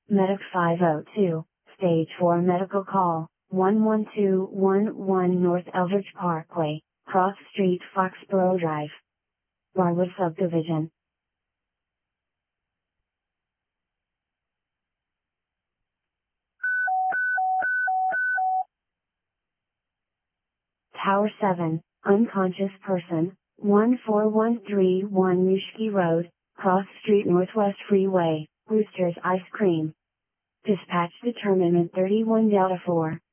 Medic 502, Stage 4 medical call, 11211 North Eldridge Parkway, Cross Street, Foxborough Drive, Barwood Subdivision. Tower 7, unconscious person, 14131 Mushki Road, Cross Street Northwest Freeway, Brewster's Ice Cream. Dispatch determinant 31 Delta 4.